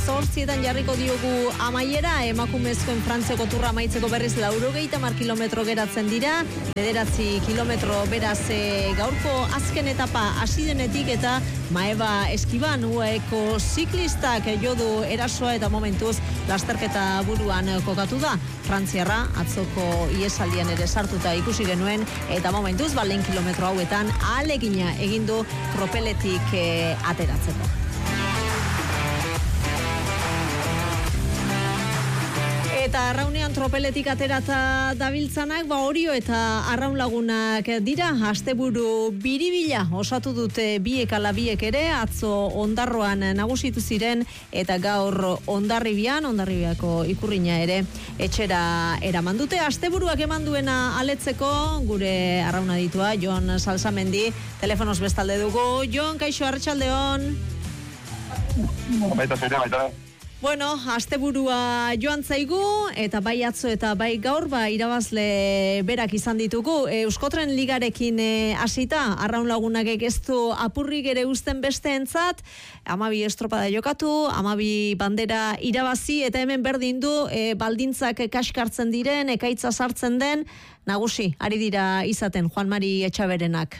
Zortzietan jarriko diogu amaiera, emakumezkoen Frantziako turra amaitzeko berriz 80 kilometro geratzen dira, 9 kilometro beraz gaurko azken etapa hasi denetik eta Maeva Eskiban UAEko ziklistak jodu erasoa eta momentuz lasterketa buruan kokatu da. Frantziarra atzoko iesaldian ere sartuta ikusi genuen eta momentuz lehen kilometro hauetan ahalegina egin du tropeletik ateratzeko. Eta arraunean tropeletik aterata dabiltzanak, Orio eta Arraun Lagunak dira, asteburu biribila osatu dute biek ala biek ere, atzo Ondarroan nagusitu ziren eta gaur Hondarribiako ikurrina ere etxera eraman dute. Asteburuak eman duena aletzeko gure arrauna ditua, Jon Salsamendi, telefonos bestalde dugu. Jon, kaixo, arratsaldeon. Baita. Bueno, asteburua joan zaigu eta bai atzo eta bai gaur irabazle berak izan ditugu. Euskotren Ligarekin hasita, Arraun Lagunak ez du apurrik ere uzten besteentzat, 12 estropada jokatu, 12 bandera irabazi eta hemen berdin du baldintzak kaskartzen diren, ekaitza sartzen den, nagusi, ari dira izaten Juan Mari Etxaberenak.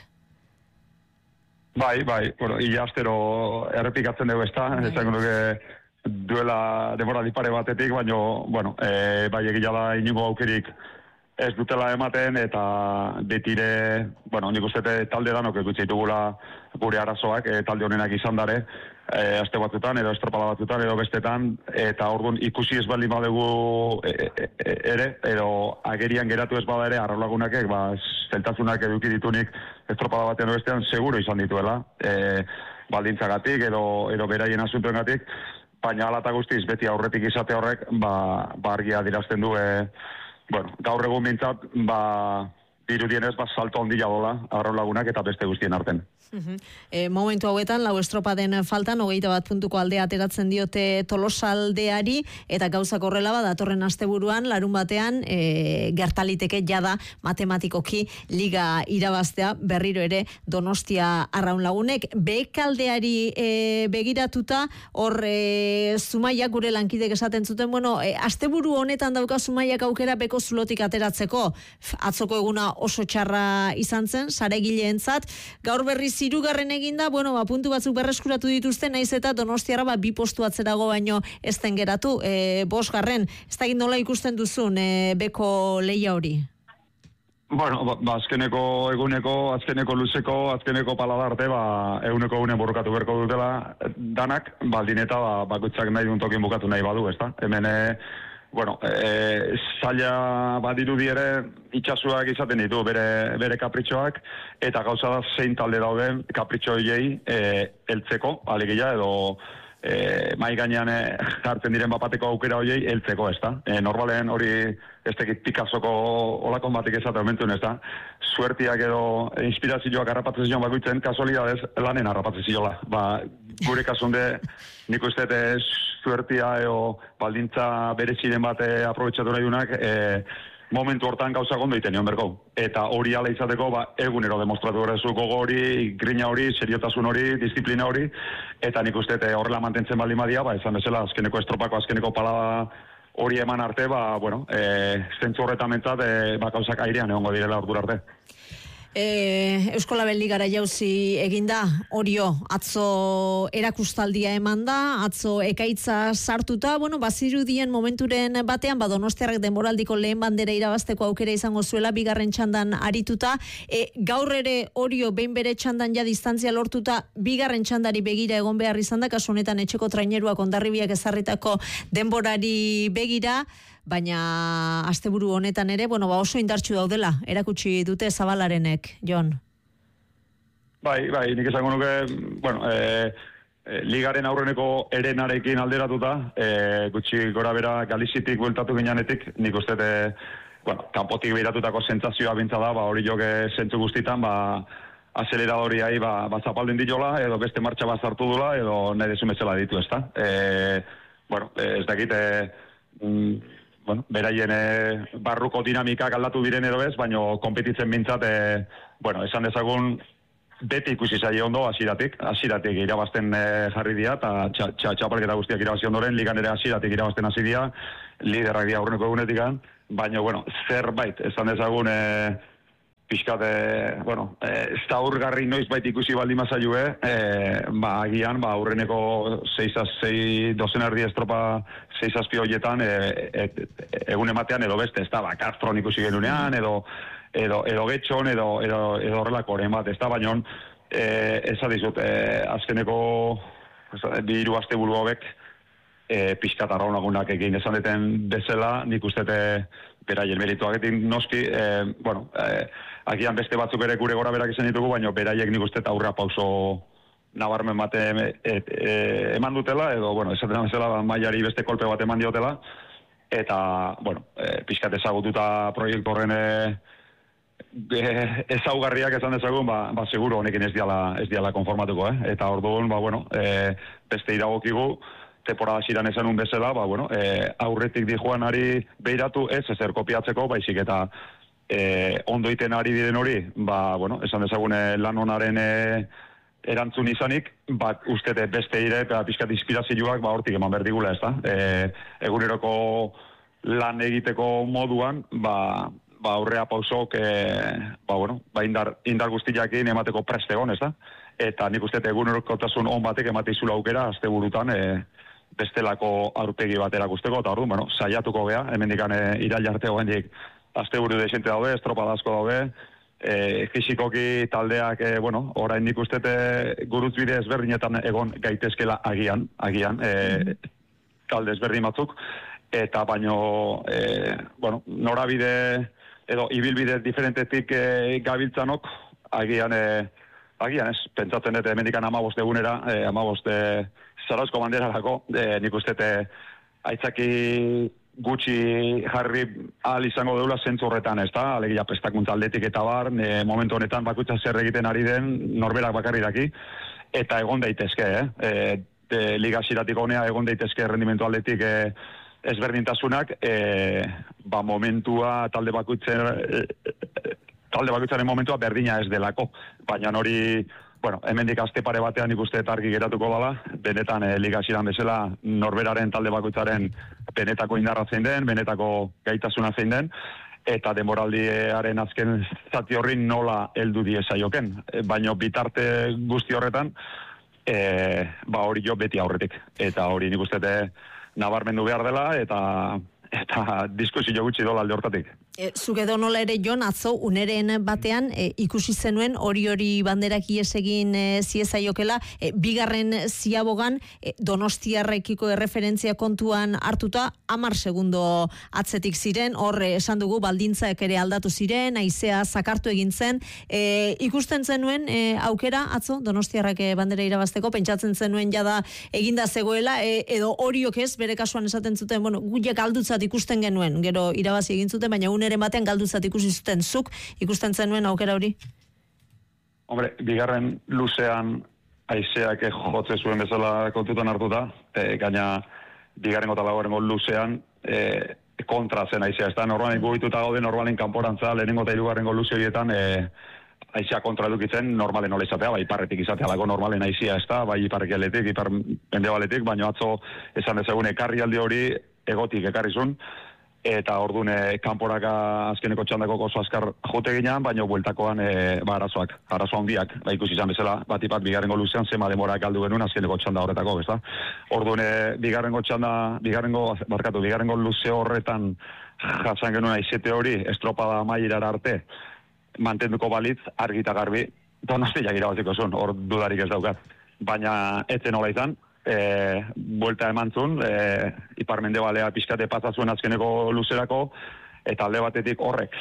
Bai, bueno, ia astero errepikatzen dugu esango nuke duela denbora dipare batetik, baina, bueno, bai egia da inigo aukerik ez dutela ematen, eta betire, bueno, nik uste talde danok egutzi ditugula gure arazoak, talde honenak izan dare, aste batzutan, edo estropada batzutan, edo bestetan, eta orduan ikusi ez baldin badugu ere, edo agerian geratu ez bada ere, Arraun Lagunakek, zeltasunak eduki ditunik estropada batean bestean, seguro izan dituela, baldintzagatik, edo beraien asuntoengatik, baina ala eta guztiz beti aurretik izate horrek, argia dirazten du, bueno, gaur egun mintzat, dirudienez, salto ondila dola, Arraun Lagunak eta beste guztien arten. Momentu hauetan, lau estropaden faltan, 21 puntuko aldea ateratzen diote Tolosaldeari, eta gauzak horrela datorren asteburuan, larun batean, gertaliteke jada matematikoki liga irabaztea, berriro ere Donostia Arraun Lagunek. Behekaldeari begiratuta, hor Zumaiak gure lankidek esaten zuten, bueno, asteburu honetan dauka Zumaiak aukera beko zulotik ateratzeko, atzoko eguna oso txarra izan zen, saregileentzat, gaur berriz hirugarren eginda, bueno, puntu batzuk berreskuratu dituzte, naiz eta Donostiarra 2 postu atzerago baino ez den geratu, 5. Ez da nola ikusten duzun beko lehia hori? Bueno, azkeneko eguneko, azkeneko luzeko, azkeneko paladarte, eguneko egunen borrokatu berko dutela danak, baldin eta bakoitzak nahi duen tokin bukatu nahi badu, ezta? Hemen bueno, zaila badirudi ere itxasuak izaten ditu bere kapritxoak, eta gauza da zein talde dauden kapritxoiei heltzeko, alegia, edo mai gainean jartzen diren bapateko aukera hoiei heltzeko, ezta? Normalen hori ez tekit Picassoko olakon batik esate momentuen, ezta? Suertiak edo inspirazioak harrapatzen zion bakoitzen, kasualidadez lanen harrapatzen ziola. Gure kasunde nik uste suertia edo baldintza bereziren bate aprobetxatu nahi dunak, momentu hortan gauza gondo iten nion berko. Eta hori ala izateko, egunero demostratu horrezu gogo hori, grina hori, seriotasun hori, disiplina hori, eta nik uste horrela mantentzen baldin badia, esan bezala, azkeneko estropako, azkeneko palada hori eman arte, bueno, zentzu horretan mentzat, gauzak airean egongo direla ordura arte. Euskolabel Ligara jauzi eginda, Orio, atzo erakustaldia eman da, atzo ekaitza sartuta, bueno, bazirudien momenturen batean, Donostiarrak denboraldiko lehen bandera irabazteko aukera izango zuela, 2. txandan arituta, gaur ere Orio behin bere txandan ja distantzia lortuta, 2. txandari begira egon behar izan da, kasu honetan etxeko traineruak Hondarribiak ezarritako denborari begira, baina asteburu honetan ere, bueno, oso indartsu daudela, erakutsi dute Zabalarenek, Jon. Bai, nik esango nuke, bueno, ligaren aurreneko erenarekin alderatuta, gutxi gora bera Galizitik bueltatu gineanetik, nik uste, bueno, kanpotik behiratutako sentsazioa bintza da, hori joke zentzu guztitan, azeleradori ahi, zapalden diola, edo beste martxa bat zartu dula, edo nahi desumetzela ditu, ezta? Bueno, ez dakit, bueno, beraien barruko dinamikak aldatu diren edo ez, baina konpetitzen bintzat, bueno, esan dezagun beti ikusi zaio ondo hasieratik irabazten jarri dira, eta txapelketa guztiak irabazi ondoren, ligan ere hasieratik irabazten hasi dira, liderrak dira aurreneko egunetik, baina, zerbait, esan dezagun, pixkat, zaurgarri noizbait ikusi baldin mazailue, agian, aurreneko 6 dozen erdi estropa 6 horietan, egun ematean edo beste, ez da, Castron ikusi genunean, edo getxon, edo horrelako oren bat, ez da, baina ezadizut, azkeneko 2 aste buru hobek, pixkat arraunagunak egin esan deten bezala, nik uste beraien merituaketik noski, agian beste batzuk ere gure gora berak izan ditugu, baina beraiek nik uste aurra pauso nabarmen bate eman dutela, edo, esaten bezala mailari beste kolpe bat eman diotela, eta, pixkat ezagututa proiektu horren ezaugarriak esan dezagun, seguro honekin ez diala konformatuko, eta orduan, beste iragokigu, temporada ziran esanun bezala, aurretik dijoanari beiratu ezer kopiatzeko, baizik eta ondo iten ari diren hori, esan dezagun lan honaren erantzun izanik, uste beste ire, pixkat inspirazioak hortik eman berdigula, ez da? Eguneroko lan egiteko moduan, aurrea pausok, indar guztiakin emateko preste egon, ez da? Eta nik uste egunerokotasun on batek emate izula aukera, azte burutan, bestelako aurpegi bat erakusteko, eta orduan, saiatuko gea, hemendikan irail arte hoendik azte buru desente daude, estropada asko daude, fisikoki taldeak, orain nik uste gurutzbide ezberdinetan egon gaitezkela agian, talde ezberdin batzuk, eta baino, norabide edo ibilbide diferentetik gabiltzanok, agian ez, pentsatzen dut, hemendikan 15 egunera, 15 Zarauzko banderarako, nik uste aitzaki gutxi jarri ahal izango deula zentzu horretan, ez da? Alegia prestakuntza aldetik eta bar, momentu honetan bakutza zer egiten ari den norberak bakarri daki, eta egon daitezke, liga ziratik honea egon daitezke rendimentu aldetik ezberdintasunak, momentua talde bakutzaren momentua berdina ez delako, baina hori, hemendik aste pare batean ikuste argi geratuko dela, benetan liga ziran bezala norberaren talde bakutzaren benetako indarra zein den, benetako gaitasuna zein den, eta denboraldiaren azken zati horri nola heldu diezaioken. Baina bitarte guzti horretan, hori jo beti aurretik. Eta hori nik uste nabarmendu behar dela, eta diskusio gutxi dola alde hortatik. Zuk edo nola ere Jon, atzo uneren batean ikusi zenuen hori banderak ies egin ziezaiokela, bigarren ziabogan Donostiarrekiko erreferentzia kontuan hartuta 10 segundo atzetik ziren, hor esan dugu baldintzak ere aldatu ziren, haizea zakartu egin zen, ikusten zenuen aukera atzo Donostiarrak bandera irabazteko, pentsatzen zenuen jada eginda zegoela, edo horiok ez, bere kasuan esaten zuten, guiak aldutzat ikusten genuen, gero irabazi egin zuten, baina uneren batean galduzat ikusi zuten, zuk ikusten zenuen aukera hori? Hombre, bigarren luzean haizeak jotze zuen bezala kontutan hartuta, gaina bigarren gota laugarren luzean kontra zen haizea, ez da normalen gugituta gaude, normalen kanporantza, lehenengo eta hirugarren luze horietan haizea kontra edukitzen, normalen nola izatea, iparretik izatea lago normalen haizea, ez da, iparrek aletik, ipar mendebaletik, baina atzo esan dezagun ekarri aldi hori egotik ekarrizun, eta orduan kanporaka azkeneko txandako oso azkar jote ginean, baina bueltakoan arazo handiak, ikusi izan bezala, batipat bigarrengo luzean zema demora galdu genuen azkeneko txanda horretako, ez da? Orduan bigarrengo luze horretan jasan genuen aizete hori, estropada mailera arte, mantenduko balitz, argi eta garbi, Donostiak irabaziko zuen, hor dudarik ez daukat. Baina etzen hola izan, buelta emantzun, ipar-mendebalea pixkate pasazuen azkeneko luzerako, eta alde batetik horrek,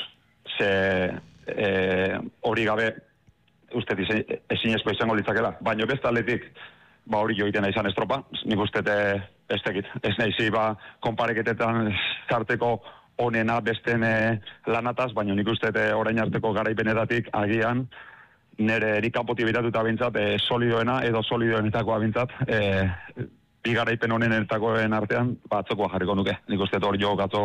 hori gabe, uste ezinezko izango litzakela, baina beste aldetik, hori joiten izan estropa, nik uste ez nahizi konpareketetan zarteko onena besten lanataz, baina nik uste orain arteko garaipenetatik agian, nire erikapoti biratuta bintzat, solidoena edo solidoenetakoa bintzat, bigaraipen honenetakoen artean, batzokoa jarriko nuke. Nik uste hor jo gatzo,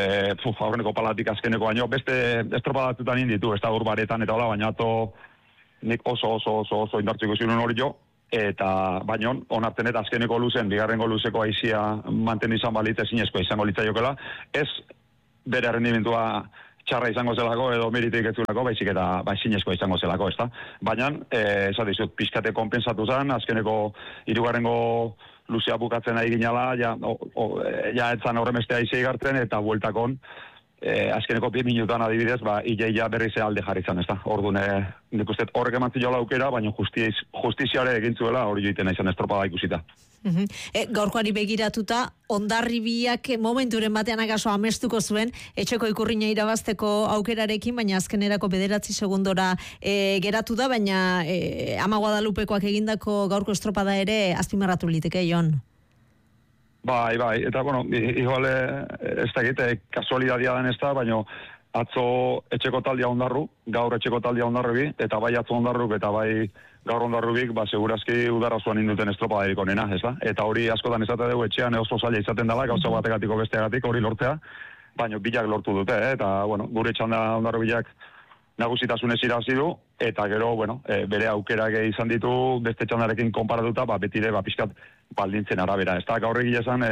aurreneko palatik azkeneko baino, beste estropadatutan inditu, ez da urbaretan eta hola, baina nik oso indartzu ikusi nuen hori jo, eta baino onartzen eta azkeneko luzen, bigarrengo luzeko aizia mantendu izan balitz ezinezkoa izango litzaiokela, ez bere errendimentua txarra izango zelako edo meritik etzunako, baizik eta ezinezkoa izango zelako, ezta? Baina, esatizut, pixkate konpensatu zen, azkeneko hirugarrengo luzea bukatzen ari ginala, ja etzan horremestea izei gartzen, eta bueltakon, azkeneko 2 minutan adibidez, Ileia berriz alde jarri zan, ezta? Orduan, nik uste horrek eman ziola aukera, baina justiziare egin zuela hori joiten izan estropada ikusita. Gaurkoari begiratuta, Hondarribiak momenturen batean agaso amestuko zuen, etxeko ikurrina irabazteko aukerarekin, baina azkenerako 9 segundora geratu da, baina Ama Guadalupekoak egindako gaurko estropada ere azpimarratu liteke, Jon. Bai, eta bueno, igual ez da egite kasualidadia den ez da, baina atzo etxeko taldea Hondarru, gaur etxeko taldea Hondarrubi, eta bai atzo Hondarruk eta bai gaur Hondarrubik, segurazki udara zuan induten estropada eriko nena, ez da? Eta hori askotan izate dugu etxean oso zaila izaten dela, gauza bategatiko besteagatik hori lortzea, baina bilak lortu dute, eta bueno, gure txanda Hondarrubilak nagusitasunez irabazi du, eta gero, bueno, bere aukerak izan ditu beste txandarekin konparatuta, betire, pixkat baldintzen arabera. Ez da, gaur egile esan,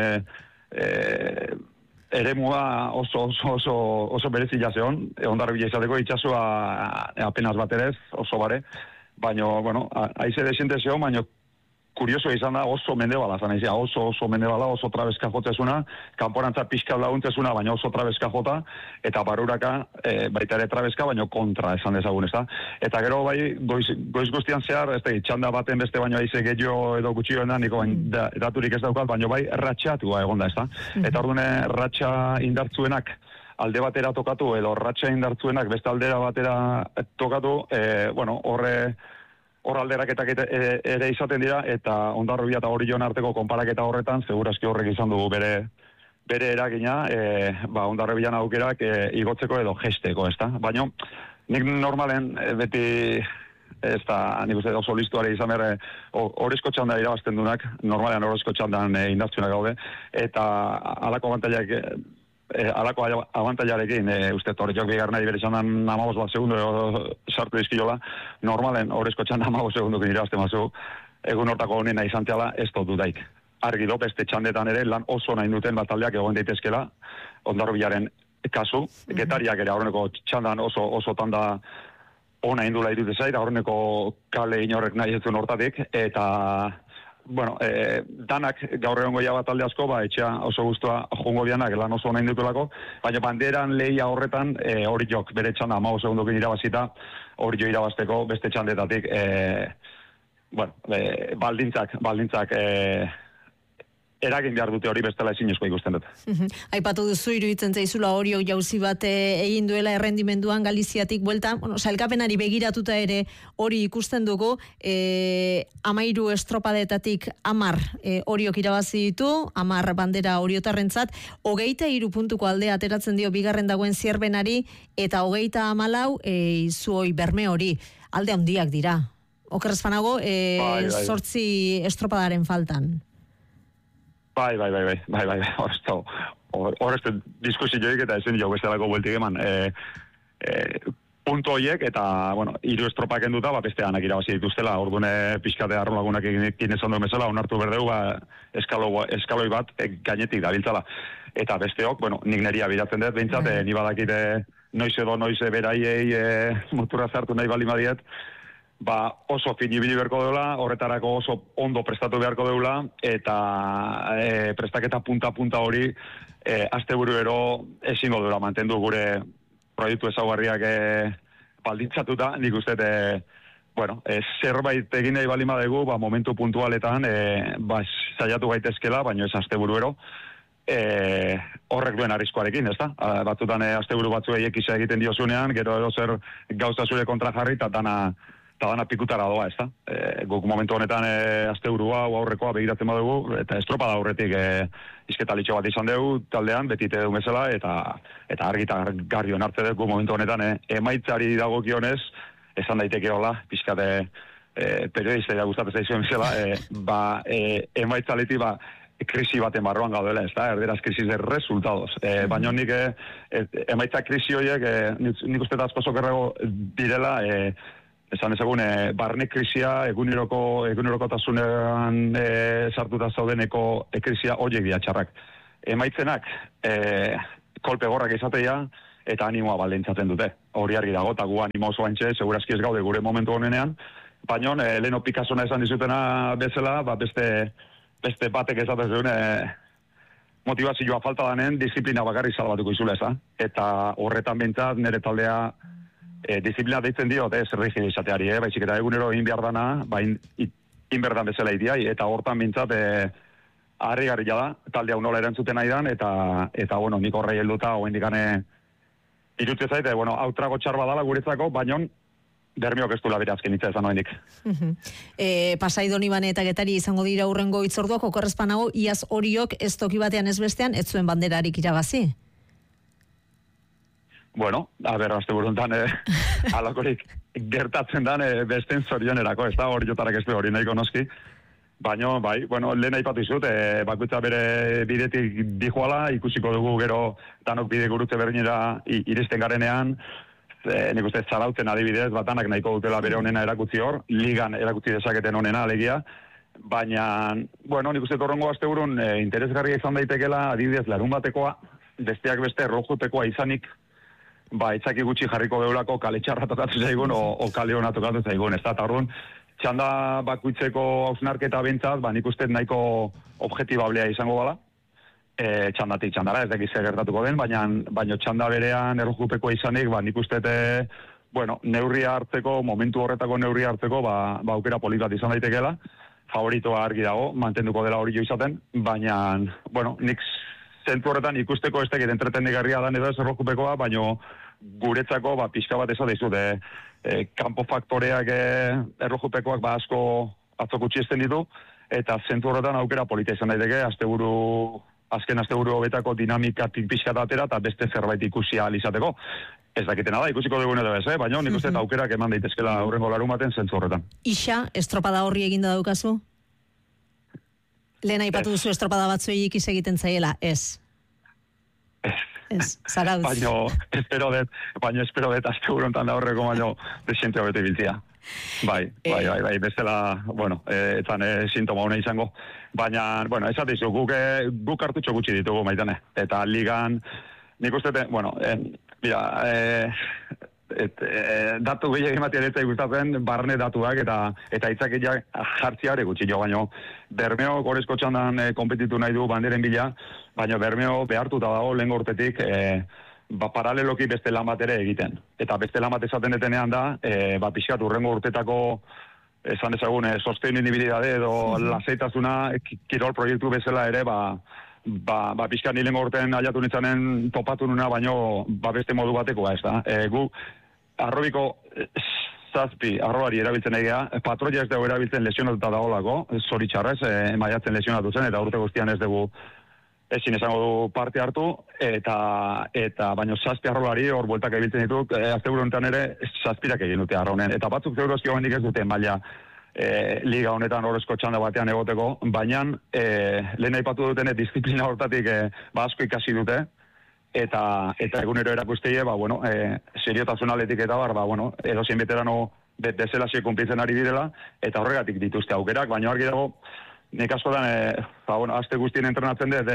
eremua oso berezila zeon, Hondarribila izateko itxasua apenas baterez, oso bare, baina, bueno, aize desente zeon, baina kurioso izan da oso mendebala, oso mendebala, oso trabeska jotzezuna, kanporantza pixka laguntzezuna, baina oso trabeska jota, eta baruraka baita ere trabeska, baina kontra esan dezagun, ez da? Eta gero bai, goiz guztian zehar, ez da, txanda baten beste baino aize gehiago edo gutxioen da, niko daturik ez daukat, baina bai ratxatua egon da, ez da? Eta orduan ratxa indartzuenak alde batera tokatu, edo ratxa indartzuenak beste aldera batera tokatu, bueno, hor alderaketak ere izaten dira, eta Hondarribia eta Orion arteko konparaketa horretan, segurazki horrek izan dugu bere eragina, Hondarribian aukerak igotzeko edo gesteko, ez da? Baina, nik normalen beti, ez da, nik uste oso listuare izan behar, horrezko txanda irabazten dunak, normalean horrezko txandan indartzuenak gaude, eta alako abantailarekin, uste torriak bigarna ibere txandan 15 segundo sartu dizkiola, normalen horrezko txanda 15 segundukin irabazten mazu, egun hortako honena izan teala, ez dut daik. Argi do, beste txandetan ere, lan oso nahi duten bataldeak egon daitezkela, Hondarrubiaren kasu, Getariak ere aurreneko txandan oso tanda ona indula irute zait, aurreneko kale inorrek nahi etzuen hortatik, eta bueno, danak gaur egon goia bat talde asko, etxea oso guztua jongo dianak, lan oso nahi dutulako, baina banderan lehia horretan hori jok, bere txanda 15 segundokin irabazita, hori jo irabazteko beste txandetatik, bueno, baldintzak eragin behar dute hori bestela ezinezkoa ikusten dut. Aipatu duzu iruditzen zaizula Oriok jauzi bat egin duela errendimenduan Galiziatik buelta, bueno, sailkapenari begiratuta ere hori ikusten dugu, 13 estropadetatik 10 Oriok irabazi ditu, 10 bandera oriotarrentzat, 23 puntuko aldea ateratzen dio bigarren dagoen Zierbenari, eta 34 Izuoi Berme hori, alde handiak dira. Okerrez fanago, 8 estropadaren faltan. Bai, horrezte diskusio eta ezin jo bestelako bueltik eman. Punto horiek eta, bueno, 3 estropak enduta, beste anak irabazi dituztela, orduan pixkate arrolagunak egin esan duen bezala, onartu berdeu, eskaloi bat gainetik dabiltzala. Eta besteok, bueno, nik neria biratzen dut, behintzat, ni badakite noiz beraiei muturra zartu nahi bali madiet, oso finibili beharko deula, horretarako oso ondo prestatu beharko deula, eta prestaketa punta hori asteburu ero ezingo deula mantendu gure proiektu ezaugarriak baldintzatuta, nik uste, bueno, zerbait egin nahi bali madegu, momentu puntualetan saiatu gaitezkela, baina ez asteburu ero, horrek duen arriskoarekin, ez da? Batzutan asteburu batzuei ekisa egiten diozunean, gero edo zer gauza zure kontra jarri, eta dana pikutara doa, ez da? Guk momentu honetan asteburua o aurrekoa begiratzen badugu, eta estropada aurretik izketalitxo bat izan dugu taldean, betite dugu bezala, eta argita garri onartze dugu momentu honetan emaitzari dagokionez, esan daiteke hola, pixkate periodista gustatzen zaizuen bezala, emaitzaleti krisi baten barruan gaudela, ez da, erderaz krisis de resultados. Baina nik emaitza krisi horiek, nik uste da asko sokerrego direla, esan ezagun, barne krisia, egunerokotasunean sartuta zaudeneko krisia horiek dira txarrak. Emaitzenak, kolpe gorrak izatea, eta animoa baldintzatzen dute. Hori argi dago, eta gu animo oso antxe, segurazki ez gaude gure momentu honenean, baina Leno Picassona esan dizutena bezala, beste batek esaten zuen, motivazioa falta danen, disiplina bakarrik salbatuko izula eza. Eta horretan bintzat, nire taldea disiplina deitzen diot, ez rigido izateari, baizik eta egunero egin behar dana, inberdan bezala itiai, eta hortan bintzat, harri da, taldea unola erantzuten nahi dan, eta bueno, nik horrei helduta, hoen dikane, irutze zaite, bueno, hau trago txar badala guretzako, baina Bermeok ez duela bere azken hitza esan oendik. Pasai Donibane eta Getari izango dira hurrengo hitzorduak, okerrezpanago, iaz horiok ez toki batean ez bestean, ez zuen banderarik irabazi? Bueno, a ber, azte buruntan, alakorik gertatzen dan besten zorionerako, ez da horiotarak ez hori nahiko noski. Baina, bai, bueno, lehen aipatu izut, bakutza bere bidetik dijoala, ikusiko dugu gero danok bide gurutze berdinera iristen garenean, nik uste zarautzen adibidez, batanak nahiko dutela bere honena erakutzi hor, ligan erakutzi dezaketen honena alegia, baina, bueno, nik uste torrongo asteburun interesgarria izan daitekela, adibidez larun batekoa, besteak beste rojutekoa izanik, itzaki gutxi jarriko deulako kale txarra tokatu zaigun, o kale hona tokatu zaigun, ez da, eta orduan, txanda bakuitzeko hausnarketa bentzat, nik uste nahiko objetibablea izango bala, txandatik txandara, ez dakiz gertatuko den, baina txanda berean errojupekoa izanik, nik uste, bueno, neurria hartzeko, momentu horretako neurria hartzeko, aukera politat izan daitekela, favoritoa argi dago, mantenduko dela hori jo izaten, baina, bueno, nik zentu horretan ikusteko ez dakit entretendigarria dan edo ez errojupekoa, baina guretzako, pixka bat esan dizut, kanpo faktoreak errojupekoak asko atzok utxiesten ditu, eta zentu horretan aukera polita izan daiteke, azken asteburu hobetako dinamikatik pixka atera eta beste zerbait ikusi ahal izateko. Ez dakitena da, ikusiko dugun edo ez, baina nik uste aukerak eman daitezkela aurrengo larumaten zentzu horretan. Ixa, estropada horri eginda daukazu? Lehen aipatu duzu estropada batzuei ikiz egiten zaiela, ez? Ez, Zarautz. Baina espero dut asteburu hontan da horreko baino desiente hobeto ibiltzia. Bai, bestela, bueno, etzan sintoma hona izango. Baina, bueno, esatizu, guk hartutxo gutxi ditugu maitane. Eta ligan, nik uste, bueno, datu gehiagin bat eretzai gustatzen, barne datuak eta itzakiak jartziare gutxi jo, baina Bermeo gorezko txandan kompetitu nahi du banderen bila, baina Bermeo behartuta dago lehen urtetik paraleloki beste lan bat ere egiten. Eta beste lan bat esaten detenean da, pixkat urrengo urtetako esan ezagun, sostenibilidade edo lasaitasuna kirol proiektu bezala ere, pixkat nilengo urtean aiatu nitzanen topatu nuna, baino beste modu batekoa, ez da. Gu, arrobiko zazpi arrobari erabiltzen egia, patroia ez dugu erabiltzen lesionatuta dagoelako, zoritxarrez, maiatzen lesionatu zen, eta urte guztian ez dugu ezin esango du parte hartu, eta baino zazpi arrolari hor bueltak ebiltzen ditu, asteburu honetan ere zazpirak egin dute arronen, eta batzuk zeurozki hoendik ez dute maila liga honetan horrezko txanda batean egoteko, baina lehen aipatu dutene disiplina hortatik asko ikasi dute, eta egunero erakusteie, seriotasunaletik eta edozien veterano bezalaxe kumplitzen ari direla, eta horregatik dituzte aukerak, baina argi dago, nik askotan, aste guztien entrenatzen dut,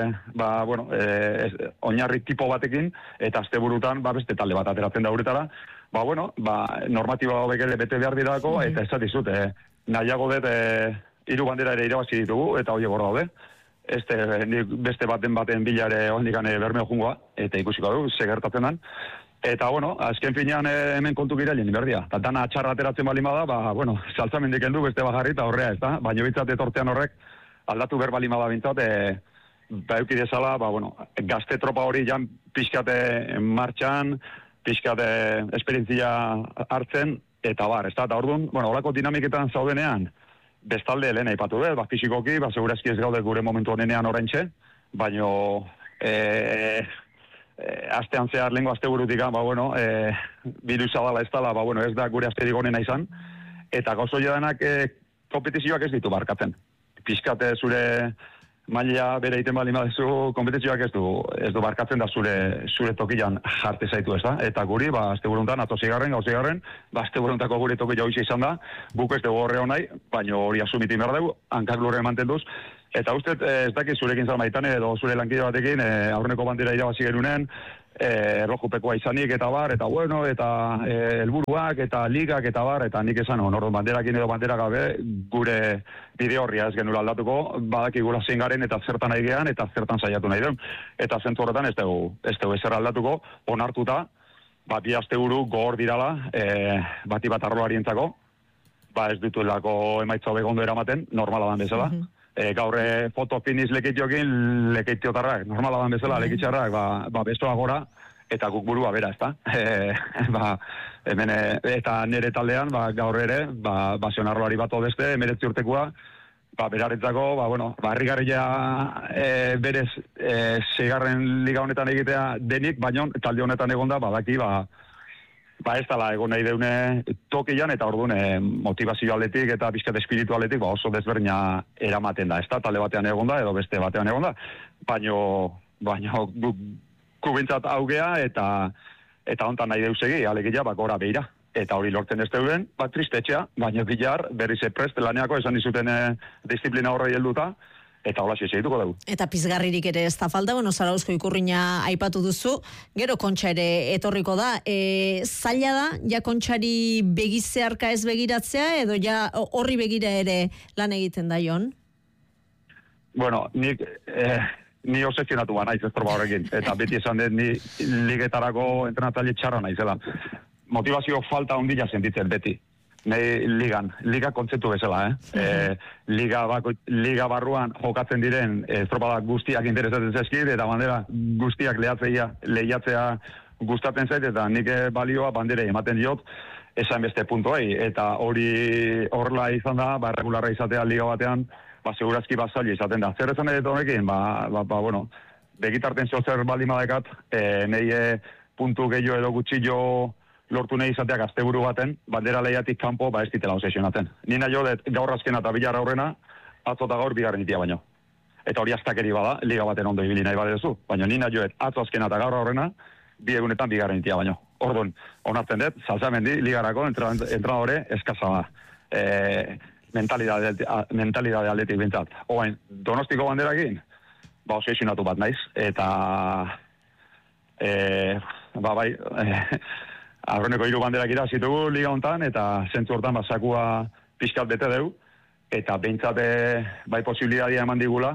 oinarri tipo batekin, eta aste burutan, beste talde bat ateratzen da uretara, normatiba hobekele bete behar dirako, eta ez zatizut, nahiago dut, 3 bandera ere irabazi ditugu, eta hori gorra daude. Beste baten bilare ondikane Bermeo jungoa, eta ikusiko du, segertatzen dan. Eta, azken finean hemen kontu girelien berdia. Eta dana txarra ateratzen bali bada, saltzamendik endu beste bajarri eta horrea, ez da? Baina bitzat etortean horrek, aldatu berbali bada bintzat, eukidezala, gazte tropa hori jan pixkate martxan, pixkate esperientzia hartzen, eta ez da? Eta orduan, horako dinamiketan zaudenean, bestalde lehen aipatu dut, fizikoki, segurazki ez gaude gure momentu honenean oraintxe, baina astean zehar lehenko asteburutik, birusa dala ez dala, ez da gure asterik honena izan, eta gauzo jodanak kompetizioak ez ditu barkatzen. Pizkate zure maila bere iten bali madezu, kompetizioak ez du barkatzen da zure tokian jarte zaitu, ez da? Eta guri, asteburuntan, atozigarren, gauzigarren, asteburuntako gure toki jau izan da, guk ez dugu horre honai, baina hori asumiti behar dugu, hankak lurre mantenduz, eta uste, ez dakit zurekin zalmaitan, edo zure lankide batekin, aurreneko bandera irabazi genunen, erlojupekoa izanik eta bar, eta bueno, eta helburuak eta ligak eta bar, eta nik esan orduan banderakin edo bandera gabe gure bide horria ez genula aldatuko, badakigula zein garen eta zertan nahi gean eta zertan saiatu nahi den. Eta zentzu horretan ez dugu ezer aldatuko, onartuta, bi asteburu gogor dirala, bati bat arloarientzako, ez dituelako emaitza begondo eramaten, normala dan bezala. Gaur foto finish lekitiokin, lekitiotarrak, normala dan bezala, lekitxarrak, bestoa gora, eta guk burua bera, ez da? Hemen, eta nire taldean, gaur ere, zionarroari bat odeste, 19 urtekoa, beraretzako, herrigarria berez, segarren liga honetan egitea denik, baina talde honetan egonda, badaki, ez dala egon nahi deune tokian, eta orduan motivazio aldetik eta bizkat espiritu aldetik oso desberdina eramaten da. Ez da talde batean egonda edo beste batean egonda, baina kubintzat augea eta hontan nahi deusegi, alegia gora behira. Eta hori lortzen ez deuden, tristetxea, baina bilar berriz prest laneako esan izuten disiplina horrei helduta, eta hola segituko dugu. Eta pizgarririk ere ez da falta, Zarauzko ikurrina aipatu duzu, gero Kontxa ere etorriko da. Zaila da, ja Kontxari begizearka ez begiratzea, edo ja horri begira ere lan egiten da, Jon? Bueno, ni obsesionatu naiz ez proba horrekin, eta beti esan dut ni ligetarako entrenatzaile txarra naizela. Motivazio falta ondila sentitzen beti. Nei liga kontzeptu bezala, liga barruan jokatzen diren estropadak guztiak interesatzen zaizkit, eta bandera guztiak lehiatzea gustatzen zait, eta nik balioa bandera ematen diot esan beste puntuei, eta hori horrela izan da, regularra izatea liga batean, segurazki zaila izaten da. Zer esan edo honekin, begitarten zer baldin badekat, nei puntu gehiago edo gutxillo lortu nahi izateak asteburu baten, bandera lehiatik kanpo ez ditela obsesionatzen. Nina jo, gaur azkena eta bilar aurrena, atzo eta gaur bigarren itia baino. Eta hori astakeri bada, liga baten ondo ibili nahi badezu. Baina nina jo, atzo azkena eta gaur aurrena, bi egunetan bigarren itia baino. Orduan, onartzen dut, Salsamendi, ligarako entrenadore eskasa da. Mentalidade aldetik bintzat. Oain, Donostiko banderakin, obsesionatu bat naiz. Eta, aurreneko 3 banderak irazitugu liga hontan, eta zentzu hortan sakua pixkat bete deu, eta behintzate posibilitatea eman digula,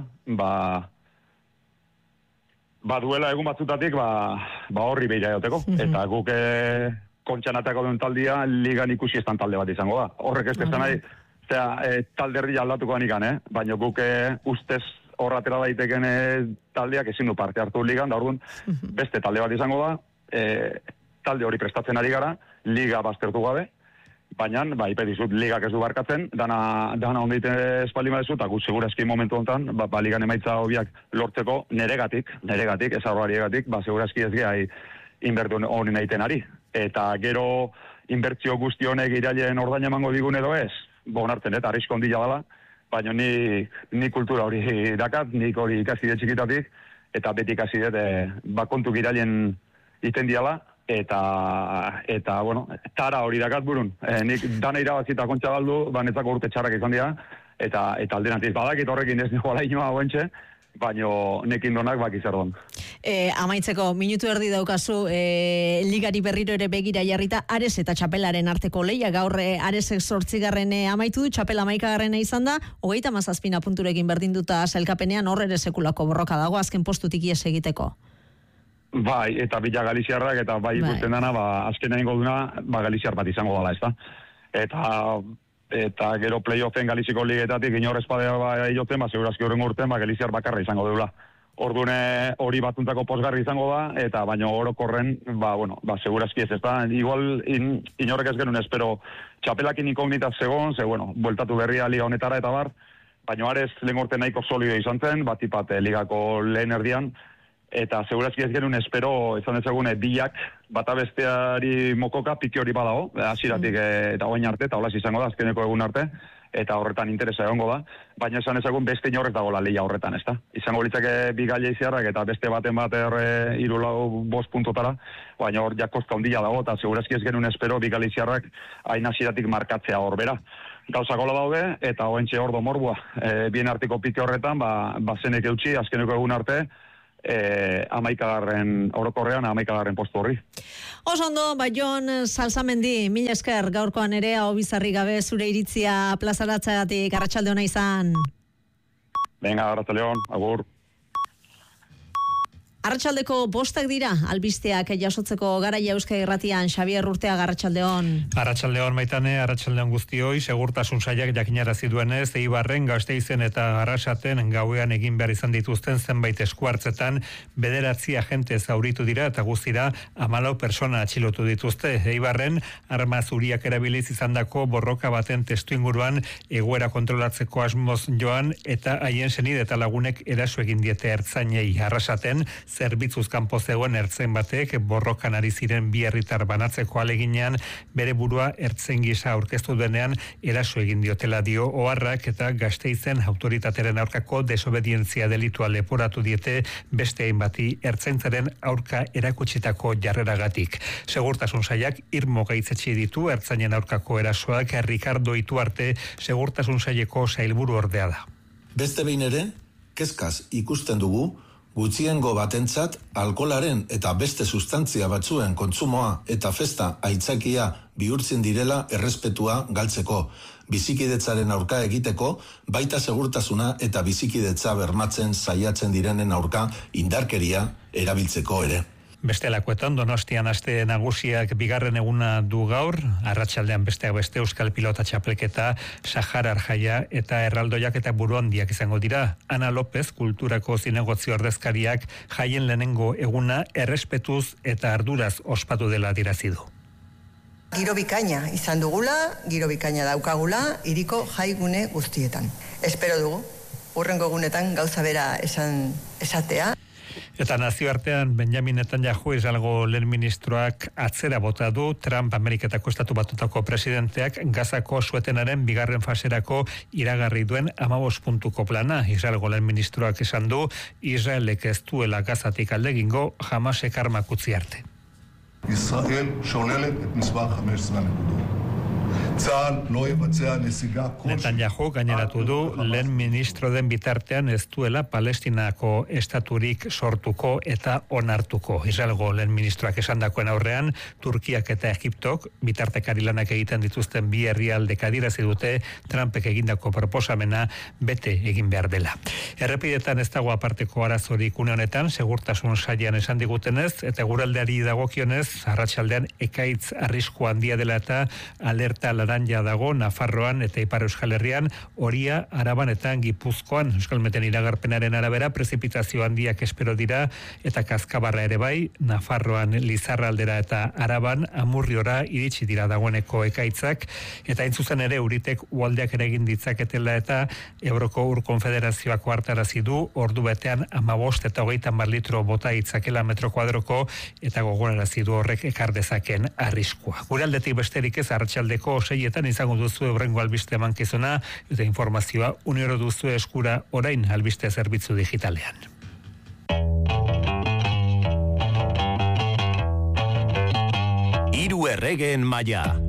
duela egun batzutatik horri behira joteko. Eta guk Kontxanatako duen taldia ligan ikusi estan talde bat izango da. Horrek ez bezan nahi, talde herri aldatuko anikan, baina guk ustez horratera daiteken taldeak ezin du parte hartu ligan, da orduan beste talde bat izango da, talde hori prestatzen ari gara, liga baztertu gabe, baina, ipedizut, ligak ez du barkatzen, dana ondite espaldi madezu, eta guz segurazki momentu honetan, ligan emaitza hobiak lortzeko neregatik, ez aurrariegatik, segurazki ez geha inbertu honi nahiten ari. Eta gero inbertzio guzti honek irailen ordain emango digun edo ez, onartzen, eta arrisko ondila dela, baina ni kultura hori dakat, nik hori ikasi dut txikitatik, eta beti ikasi dut, kontuk irailen iten diala, eta bueno, tara hori dakat burun. Nik dana irabazita Kontxa galdu, netzako urte txarrak izan dira, eta alderantziz badakit horrekin ez nigoala inoa goentxe, baina nekin donak zer don. Amaitzeko, minutu erdi daukazu, ligari berriro ere begira jarrita, Ares eta Txapelaren arteko lehia, gaur Aresek 8. amaitu du, Txapela 11. izan da, 37 punturekin berdinduta sailkapenean, hor ere sekulako borroka dago, azken postutik ies egiteko. Bai, eta bila Galiziarrak, eta ikusten dana, azken egingo duna, Galiziar bat izango dala, ez da? Eta gero playoffen Galiziko ligetatik, inorrez padea joten, segurazki horrengo urten, Galiziar bakarra izango deula. Ordune hori batuntako posgarri izango da, eta baino orokorren, segurazki ez da. Igual, inorrek ez genuen espero, Txapelakin inkognitaz zegoen, bueltatu berria liga honetara eta bar, baino Ares lehen urte nahiko solido izan zen, batipat ligako lehen erdian, eta segurazki ez genuen espero, izan dezagun, bilak, bata besteari mokoka, piti hori badago, hasiratik eta oain arte, eta holas izango da, azkeneko egun arte, eta horretan interesa egongo da, baina esan ezagun beste inorrek dagoela lehia horretan, ezta? Izango litzake bi Galleiziarrak eta beste baten bat 3-5 puntotara, baina hor jakozka handia dago, eta segurazki ez genuen espero bi Galleiziarrak hain hasieratik markatzea hor bera. Gauza gola daude, eta hoentxe ordo morbua. Bien artiko pike horretan, bazenek eutxi, azkeneko egun arte, 11. postu horri. Oso ondo, Jon Salsamendi, mila esker gaurkoan ere hau bizarri gabe zure iritzia plazaratzeagatik. Arratsalde ona izan. Venga, arratsaldeon, agur. Arratsaldeko 5 dira, albisteak jasotzeko garaia Euskadi Irratian. Xabier Urteaga, arratsaldeon. Arratsaldeon Maitane, arratsaldeon guztioi. Segurtasun sailak jakinarazi duenez, Eibarren, Gasteizen eta Arrasaten gauean egin behar izan dituzten zenbait eskuartzetan 9 agente zauritu dira eta guztira 14 persona atxilotu dituzte. Eibarren, arma zuriak erabiliz izandako borroka baten testuinguruan egoera kontrolatzeko asmoz joan eta haien senide eta lagunek eraso egin diete ertzainei. Arrasaten zerbitzuz kanpo zegoen ertzain batek borrokan ari ziren bi herritar banatzeko aleginean bere burua ertzen gisa aurkeztu denean eraso egin diotela dio oharrak, eta Gasteizen autoritateren aurkako desobedientzia delitua leporatu diete beste hainbati ertzaintzaren aurka erakutsitako jarreragatik. Segurtasun sailak irmo gaitzetsi ditu ertzainen aurkako erasoak. Ricardo Ituarte segurtasun saileko sailburu ordea da. Beste behin ere, kezkaz ikusten dugu gutxiengo batentzat alkoholaren eta beste sustantzia batzuen kontsumoa eta festa aitzakia bihurtzen direla errespetua galtzeko, bizikidetzaren aurka egiteko, baita segurtasuna eta bizikidetza bermatzen saiatzen direnen aurka indarkeria erabiltzeko ere. Bestelakoetan, Donostian aste nagusiak bigarren eguna du gaur, arratsaldean besteak beste Euskal Pilota Txapelketa, Saharar Jaia eta Erraldoiak eta Buruandiak izango dira. Ana López, kulturako zinegotzi ordezkariak jaien lehenengo eguna errespetuz eta arduraz ospatu dela adierazi du. Giro bikaina izan dugula, giro bikaina daukagula, hiriko jaigune guztietan. Espero dugu, hurrengo egunetan gauza bera esatea. Eta nazioartean Benjamin Netanyahu Israelgo lehen ministroak atzera bota du Trump Ameriketako Estatu Batutako presidenteak Gazako suetenaren bigarren faserako iragarri duen 15 puntuko plana. Israelgo lehen ministroak esan du Israelek ez duela Gazatik alde egingo Hamasek armak utzi arte. ישראל שוללת את מספר 15 הנקודות. צה"ל לא יבצע נסיגה כלשהי. Netanyahu gaineratu du lehen ministro den bitartean ez duela Palestinako estaturik sortuko eta onartuko. Israelgo lehen ministroak esandakoen aurrean, Turkiak eta Egiptok bitartekari lanak egiten dituzten bi herrialdek adierazi dute Trumpek egindako proposamena bete egin behar dela. Errepidetan ez dago aparteko arazorik une honetan, segurtasun sailean esan digutenez, eta guraldeari dagokionez, arratsaldean ekaitz arrisku handia dela eta alerta laranja dago Nafarroan eta Ipar Euskal Herrian, Oria, Araban eta Gipuzkoan. Euskalmeten iragarpenaren arabera prezipitazio handiak espero dira eta Kazkabarra ere bai, Nafarroan Lizarraldera eta Araban Amurriora iritsi dira dagoeneko ekaitzak, eta intzuzen ere uritek ualdeak ere egin ditzaketela eta Euroko Ur Konfederazioak hartarazi du ordu betean 15 eta 30 litro bota itzakela metro kuadroko, eta gogorarazi du horrek ekar dezaken arriskua. Gure aldetik besterik ez, arratsaldeko 6etan izango duzu hurrengo albiste emankizuna eta informazioa unioro duzu eskura orain albiste zerbitzu digitalean. Hiru erregeen maila.